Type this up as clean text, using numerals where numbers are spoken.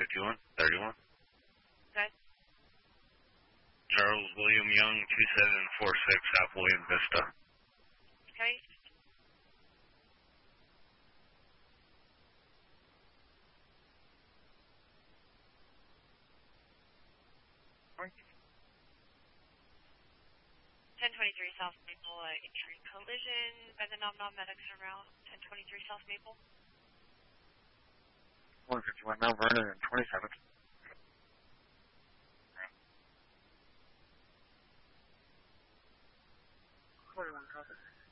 51, 31. Okay. Charles William Young, 2746 South William Vista. Okay. Sorry. 1023 South Maple, entry collision by the Nom Nom Medics around 1023 South Maple. 151 Mount Vernon and 27th. 41 copy.